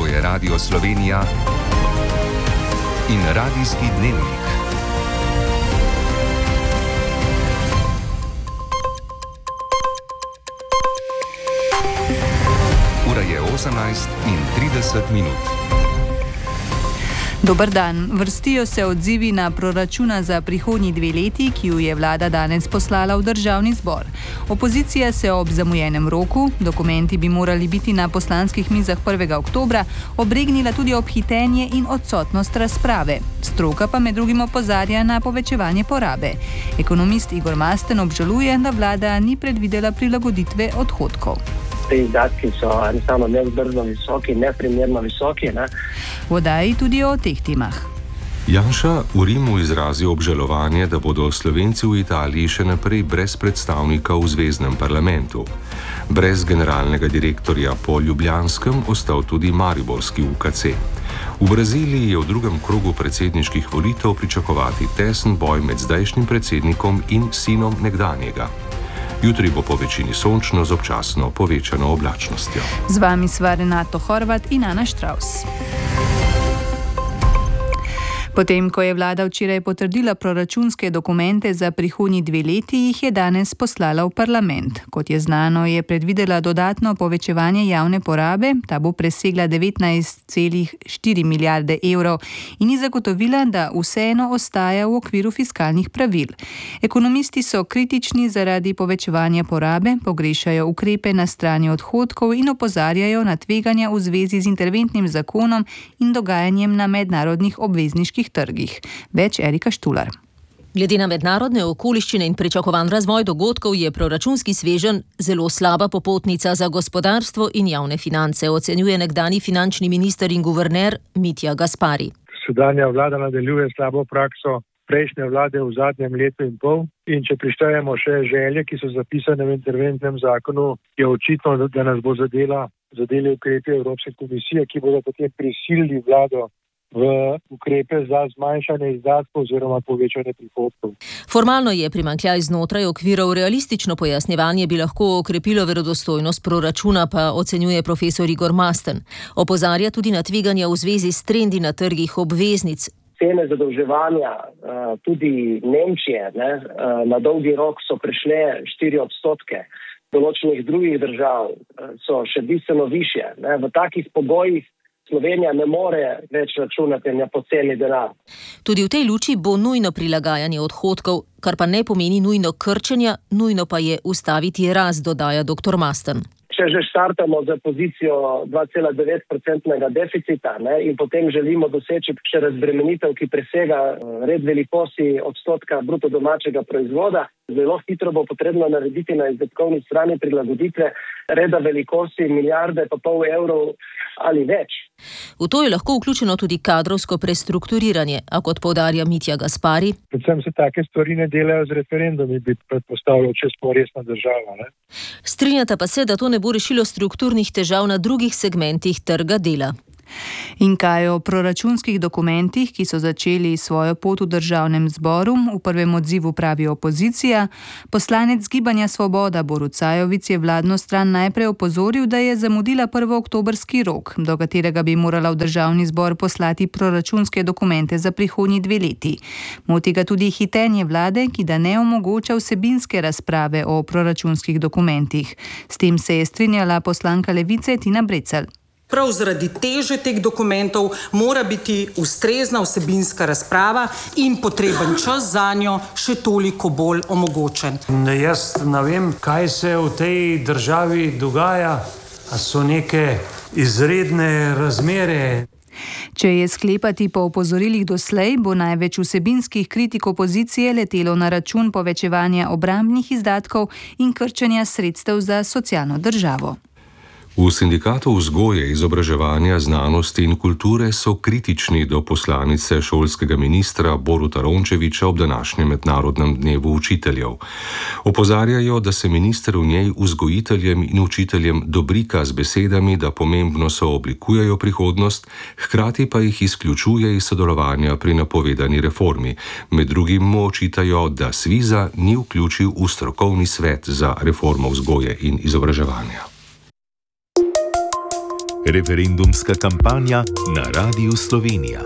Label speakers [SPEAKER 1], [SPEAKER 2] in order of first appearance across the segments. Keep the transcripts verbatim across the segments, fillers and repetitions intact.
[SPEAKER 1] je Radio Slovenija in Radijski dnevnik. Ura je osemnajst in trideset minut.
[SPEAKER 2] Dober dan. Vrstijo se odzivi na proračuna za prihodnji dve leti, ki ju je vlada danes poslala v državni zbor. Opozicija se ob zamujenem roku, dokumenti bi morali biti na poslanskih mizah prvega oktobra, obregnila tudi ob hitenje in odsotnost razprave. Stroka pa med drugim opozarja na povečevanje porabe. Ekonomist Igor Masten obžaluje, da vlada ni predvidela prilagoditve odhodkov.
[SPEAKER 3] Te izdatki so enostavno nevzdržno visoki, neprimerno visoki. Ne?
[SPEAKER 2] V oddaji tudi o teh temah.
[SPEAKER 4] Janša v Rimu izrazi obžalovanje, da bodo Slovenci v Italiji še naprej brez predstavnika v zveznem parlamentu. Brez generalnega direktorja po Ljubljanskem ostal tudi mariborski U K C. V Braziliji je v drugem krogu predsedniških volitev pričakovati tesen boj med zdajšnjim predsednikom in sinom nekdanjega. Jutri bo po večini sončno z občasno povečano oblačnostjo.
[SPEAKER 2] Z vami sva Renato Horvat in Ana Štravs. Potem, ko je vlada včeraj potrdila proračunske dokumente za prihodnji dve leti, jih je danes poslala v parlament. Kot je znano, je predvidela dodatno povečevanje javne porabe, ta bo presegla devetnajst celih štiri milijarde evrov in ji zagotovila, da vseeno ostaja v okviru fiskalnih pravil. Ekonomisti so kritični zaradi povečevanja porabe, pogrešajo ukrepe na strani odhodkov in opozarjajo na tveganja v zvezi z interventnim zakonom in dogajanjem na mednarodnih obvezniških trgih. Več Erika Štular.
[SPEAKER 5] Glede na mednarodne okoliščine in pričakovan razvoj dogodkov je proračunski sveženj zelo slaba popotnica za gospodarstvo in javne finance, ocenjuje nekdanji finančni minister in guverner Mitja Gaspari.
[SPEAKER 6] Sedanja vlada nadaljuje slabo prakso prejšnje vlade v zadnjem letu in pol in če prištejemo še želje, ki so zapisane v interventnem zakonu, je očitno, da nas bo zadela, zadeli ukrepi Evropske komisije, ki bodo potem prisilili vlado v ukrepe za zmanjšanje izdatkov oziroma povečanje prihodkov.
[SPEAKER 5] Formalno je primanjkljaj znotraj okvirov, realistično pojasnjevanje bi lahko okrepilo verodostojnost proračuna, pa ocenjuje profesor Igor Masten. Opozarja tudi na tveganja v zvezi s trendi na trgih obveznic.
[SPEAKER 3] Cene zadolževanja tudi Nemčije ne, na dolgi rok so prešle štiri odstotke. Določenih drugih držav so še bistveno višje. Ne. V takih pogojih Slovenija ne more več računati na poceni denar.
[SPEAKER 5] Tudi v tej luči bo nujno prilagajanje odhodkov, kar pa ne pomeni nujno krčenja, nujno pa je ustaviti rast, dodaja doktor Masten.
[SPEAKER 3] Če že štartamo za pozicijo dva cela devet procentnega deficita ne, in potem želimo doseči še razbremenitev, ki presega red velikosti odstotka bruto domačega proizvoda, zelo hitro bo potrebno narediti na izdatkovni strani prilagoditve reda velikosti milijarde pa pol evrov ali več.
[SPEAKER 5] V to je lahko vključeno tudi kadrovsko prestrukturiranje, a kot poudarja Mitja Gaspari.
[SPEAKER 6] Predvsem se take stvari ne delajo z referendumi, bi predpostavljal, če smo resna država. Ne?
[SPEAKER 5] Strinjata pa se, da to ne bo rešilo strukturnih težav na drugih segmentih trga dela.
[SPEAKER 2] In kaj o proračunskih dokumentih, ki so začeli svojo pot v državnem zboru, v prvem odzivu pravi opozicija. Poslanec Gibanja Svoboda Borut Sajovic je vladno stran najprej opozoril, da je zamudila prvooktobrski rok, do katerega bi morala v državni zbor poslati proračunske dokumente za prihodnji dve leti. Moti ga tudi hitenje vlade, ki da ne omogoča vsebinske razprave o proračunskih dokumentih. S tem se je strinjala poslanka Levice Tina Brecelj.
[SPEAKER 7] Prav zaradi teže teh dokumentov mora biti ustrezna vsebinska razprava in potreben čas zanjo še toliko bolj omogočen.
[SPEAKER 8] Jaz ne vem, kaj se v tej državi dogaja, a so neke izredne razmere.
[SPEAKER 2] Če je sklepati po opozorilih doslej, bo največ vsebinskih kritik opozicije letelo na račun povečevanja obrambnih izdatkov in krčenja sredstev za socialno državo.
[SPEAKER 4] V Sindikatu vzgoje, izobraževanja, znanosti in kulture so kritični do poslanice šolskega ministra Boruta Rončevića ob današnjem mednarodnem dnevu učiteljev. Opozarjajo, da se minister v njej vzgojiteljem in učiteljem dobrika z besedami, da pomembno sooblikujejo prihodnost, hkrati pa jih izključuje iz sodelovanja pri napovedani reformi. Med drugim mu očitajo, da Sviza ni vključil v strokovni svet za reformo vzgoje in izobraževanja.
[SPEAKER 9] Referendumska kampanja na Radiu Slovenija.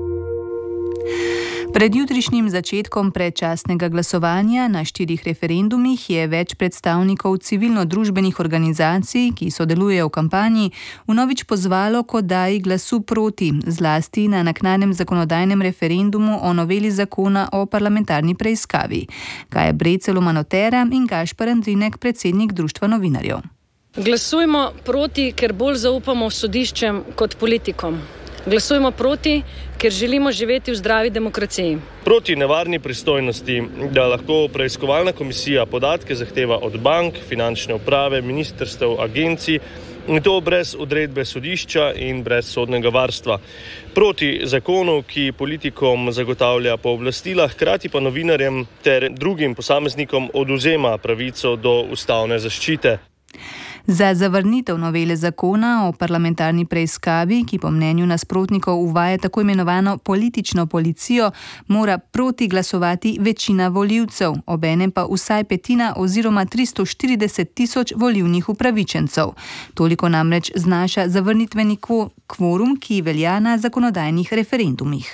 [SPEAKER 2] Pred jutrišnjim začetkom predčasnega glasovanja na štirih referendumih je več predstavnikov civilno-družbenih organizacij, ki sodelujejo v kampanji, vnovič pozvalo k oddaji glasu proti, zlasti na naknadnem zakonodajnem referendumu o noveli zakona o parlamentarni preiskavi. Kaja Brecelj, Manotera in Gašper Andrinek, predsednik Društva novinarjev.
[SPEAKER 10] Glasujmo proti, ker bolj zaupamo sodiščem kot politikom. Glasujmo proti, ker želimo živeti v zdravi demokraciji.
[SPEAKER 11] Proti nevarni pristojnosti, da lahko preiskovalna komisija podatke zahteva od bank, finančne uprave, ministrstev, agencij in to brez odredbe sodišča in brez sodnega varstva. Proti zakonu, ki politikom zagotavlja pooblastila, hkrati pa novinarjem ter drugim posameznikom odvzema pravico do ustavne zaščite.
[SPEAKER 2] Za zavrnitev novele zakona o parlamentarni preiskavi, ki po mnenju nasprotnikov uvaja tako imenovano politično policijo, mora proti glasovati večina volivcev, obenem pa vsaj petina oziroma tristo štirideset tisoč volivnih upravičencev. Toliko namreč znaša zavrnitveni kvorum, ki velja na zakonodajnih referendumih.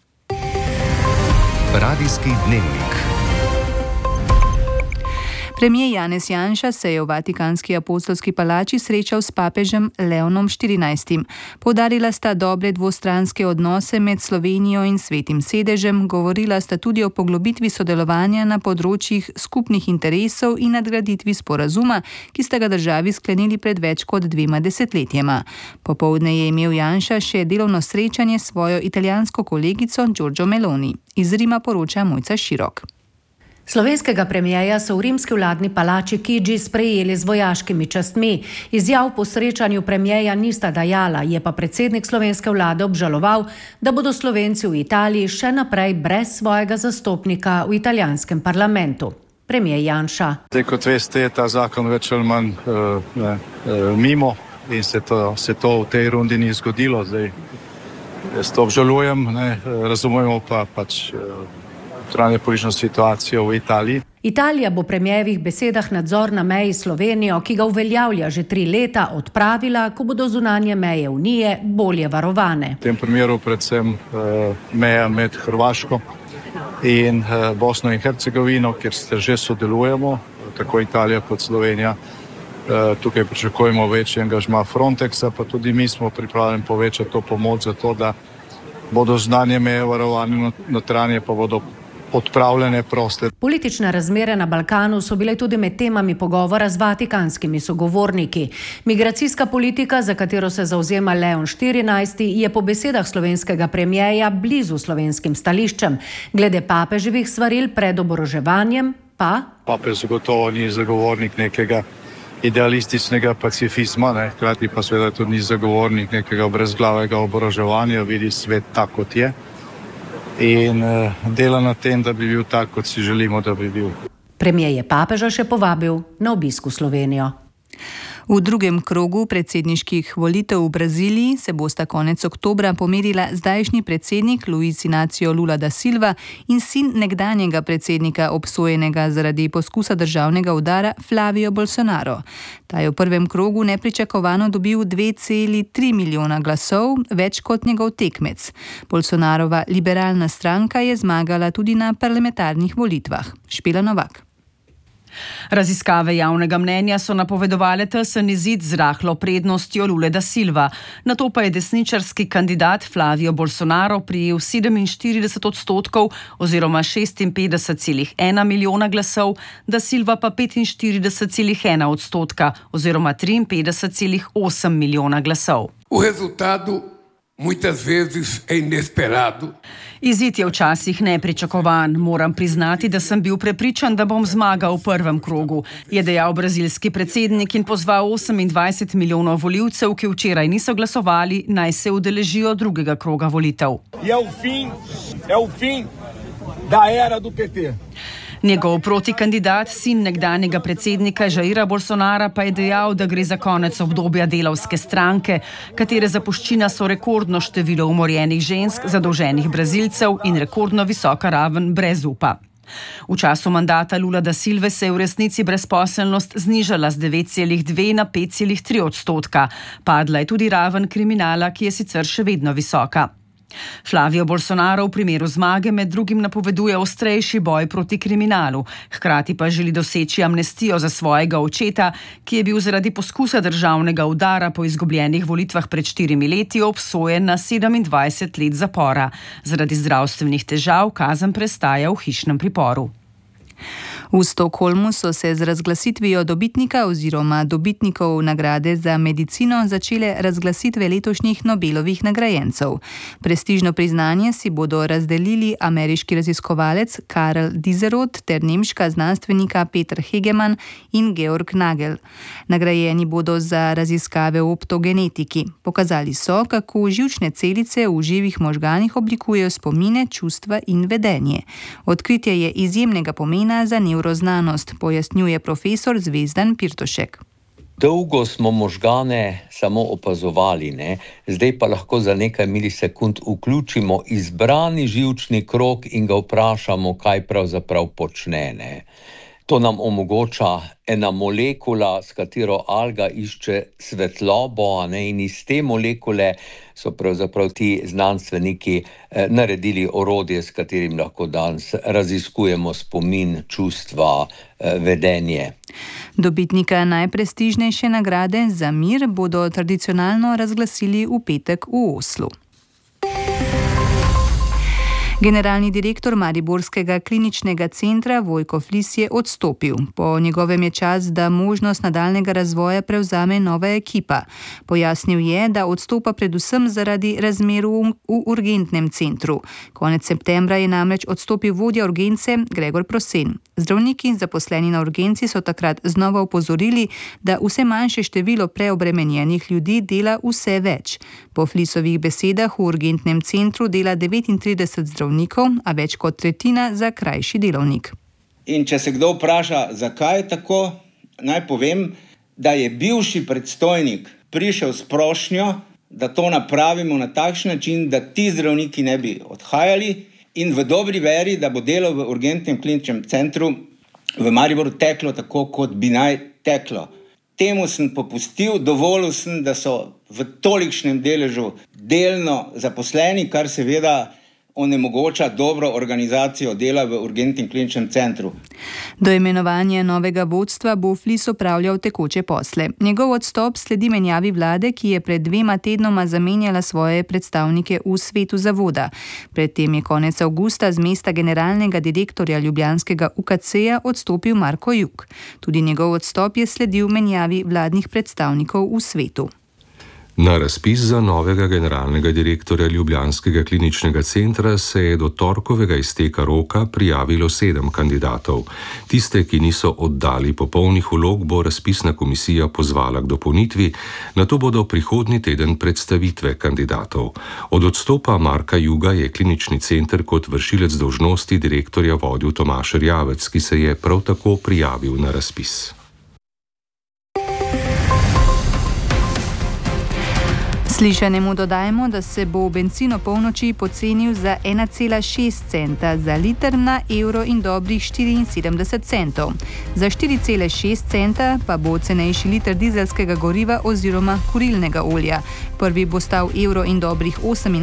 [SPEAKER 1] Radijski dnevnik.
[SPEAKER 2] Premier Janez Janša se je v Vatikanski apostolski palači srečal s papežem Leonom štirinajstim. Poudarila sta dobre dvostranske odnose med Slovenijo in Svetim sedežem, govorila sta tudi o poglobitvi sodelovanja na področjih skupnih interesov in nadgraditvi sporazuma, ki sta ga državi sklenili pred več kot dvema desetletjema. Popoldne je imel Janša še delovno srečanje s svojo italijansko kolegico Giorgio Meloni. Iz Rima poroča Mojca Širok.
[SPEAKER 12] Slovenskega premierja so v rimski vladni palači Chigi sprejeli z vojaškimi častmi. Izjav po srečanju premierja nista dajala, je pa predsednik slovenske vlade obžaloval, da bodo Slovenci v Italiji še naprej brez svojega zastopnika v italijanskem parlamentu. Premier Janša.
[SPEAKER 13] Zdaj, kot veste, je ta zakon več ali manj uh, ne, uh, mimo in se to, se to v tej rundi ni zgodilo. Zdaj, jaz to obžalujem, ne, razumemo pa pač uh, trajno politično situacijo v Italiji.
[SPEAKER 12] Italija bo premierjevih besedah nadzor na meji s Slovenijo, ki ga uveljavlja že tri leta, odpravila, ko bodo zunanje meje Unije bolje varovane.
[SPEAKER 13] V tem primeru predvsem uh, meja med Hrvaško in uh, Bosno in Hercegovino, kjer se že sodelujemo, tako Italija kot Slovenija. Uh, tukaj pričakujemo večji angažma Frontexa, pa tudi mi smo pripravljeni povečati to pomoč za to, da bodo zunanje meje varovane, notranje pa bodo odpravljene proste.
[SPEAKER 12] Politične razmere na Balkanu so bile tudi med temami pogovora z vatikanskimi sogovorniki. Migracijska politika, za katero se zauzema Leon štirinajsti, je po besedah slovenskega premierja blizu slovenskim stališčem. Glede papeževih svaril pred oboroževanjem pa...
[SPEAKER 13] Papež zagotovo ni zagovornik nekega idealističnega pacifizma, ne? Hkrati pa seveda tudi ni zagovornik nekega brezglavega oboroževanja, vidi svet tak, kot je. In uh, dela na tem, da bi bil tak, kot si želimo, da bi bil.
[SPEAKER 12] Premier je papeža še povabil na obisk v Slovenijo.
[SPEAKER 2] V drugem krogu predsedniških volitev v Braziliji se bosta konec oktobra pomerila zdajšnji predsednik Luiz Inácio Lula da Silva in sin nekdanjega predsednika obsojenega zaradi poskusa državnega udara Flavio Bolsonaro. Ta je v prvem krogu nepričakovano dobil dve celi tri milijona glasov, več kot njegov tekmec. Bolsonarova liberalna stranka je zmagala tudi na parlamentarnih volitvah. Špela Novak.
[SPEAKER 14] Raziskave javnega mnenja so napovedovale tesen izid z rahlo prednostjo Lule da Silva. Nato pa je desničarski kandidat Flavio Bolsonaro prijel sedeminštirideset odstotkov oziroma šestinpetdeset celih ena milijona glasov, da Silva pa petinštirideset celih ena odstotka oziroma triinpetdeset celih osem milijona glasov.
[SPEAKER 15] O rezultado muitas vezes é inesperado.
[SPEAKER 14] Izid je včasih nepričakovan. Moram priznati, da sem bil prepričan, da bom zmagal v prvem krogu, je dejal brazilski predsednik in pozval osemindvajset milijonov volivcev, ki včeraj niso glasovali, naj se udeležijo drugega kroga volitev.
[SPEAKER 15] Je v fin, je v fin da era do P T.
[SPEAKER 14] Njegov protikandidat, sin nekdanjega predsednika Jaira Bolsonara, pa je dejal, da gre za konec obdobja delavske stranke, katere zapuščina so rekordno število umorjenih žensk, zadolženih Brazilcev in rekordno visoka raven brezupa. V času mandata Lula da Silve se je v resnici brezposelnost znižala z devet celih dve na pet celih tri odstotka. Padla je tudi raven kriminala, ki je sicer še vedno visoka. Flavio Bolsonaro v primeru zmage med drugim napoveduje ostrejši boj proti kriminalu, hkrati pa želi doseči amnestijo za svojega očeta, ki je bil zaradi poskusa državnega udara po izgubljenih volitvah pred štirimi leti obsojen na sedemindvajset let zapora. Zaradi zdravstvenih težav kazen prestaja v hišnem priporu. V Stockholmu so se z razglasitvijo dobitnika oziroma dobitnikov nagrade za medicino začele razglasitve letošnjih Nobelovih nagrajencev. Prestižno priznanje si bodo razdelili ameriški raziskovalec Karl Dizeroth ter nemška znanstvenika Peter Hegemann in Georg Nagel. Nagrajeni bodo za raziskave v optogenetiki. Pokazali so, kako živčne celice v živih možganih oblikujejo spomine, čustva in vedenje. Odkritje je izjemnega pomena za nevroznanost, pojasnjuje profesor Zvezdan Pirtošek.
[SPEAKER 16] Dolgo smo možgane samo opazovali, ne? Zdaj pa lahko za nekaj milisekund vključimo izbrani živčni krog in ga vprašamo, kaj pravzaprav počne. Ne? To nam omogoča ena molekula, s katero alga išče svetlobo, ne? In iz te molekule so pravzaprav ti znanstveniki eh, naredili orodje, s katerim lahko danes raziskujemo spomin, čustva, eh, vedenje.
[SPEAKER 2] Dobitnika najprestižnejše nagrade za mir bodo tradicionalno razglasili v petek v Oslu. Generalni direktor Mariborskega kliničnega centra Vojko Flis je odstopil. Po njegovem je čas, da možnost nadaljnega razvoja prevzame nova ekipa. Pojasnil je, da odstopa predvsem zaradi razmer v urgentnem centru. Konec septembra je namreč odstopil vodja urgence Gregor Prosen. Zdravniki zaposleni na urgenci so takrat znova opozorili, da vse manjše število preobremenjenih ljudi dela vse več. Po Flisovih besedah v urgentnem centru dela devetintrideset zdravnikov, a več kot tretjina za krajši delovnik.
[SPEAKER 17] In če se kdo vpraša, zakaj je tako, naj povem, da je bivši predstojnik prišel s prošnjo, da to napravimo na takšen način, da ti zdravniki ne bi odhajali in v dobri veri, da bo delo v urgentnem kliničnem centru v Mariboru teklo tako, kot bi naj teklo. Temu sem popustil, dovolil sem, da so v tolikšnem deležu delno zaposleni, kar seveda onemogoča dobro organizacijo dela v urgentnem kliničnem centru.
[SPEAKER 2] Do imenovanja novega vodstva bo Flis opravljal tekoče posle. Njegov odstop sledi menjavi vlade, ki je pred dvema tednoma zamenjala svoje predstavnike v svetu zavoda. Predtem je konec avgusta z mesta generalnega direktorja ljubljanskega U K C-ja odstopil Marko Juk. Tudi njegov odstop je sledil menjavi vladnih predstavnikov v svetu.
[SPEAKER 4] Na razpis za novega generalnega direktorja Ljubljanskega kliničnega centra se je do torkovega izteka roka prijavilo sedem kandidatov. Tiste, ki niso oddali popolnih vlog, bo razpisna komisija pozvala k dopolnitvi, nato bodo prihodnji teden predstavitve kandidatov. Od odstopa Marka Juga je klinični center kot vršilec dolžnosti direktorja vodil Tomaž Erjavec, ki se je prav tako prijavil na razpis.
[SPEAKER 2] Slišanemu dodajmo, da se bo bencin ob polnoči pocenil za ena cela šest centa za liter na evro in dobrih štiriinsedemdeset centov. Za štiri cele šest centa pa bo cenejši liter dizelskega goriva oziroma kurilnega olja. Prvi bo stal evro in dobrih osem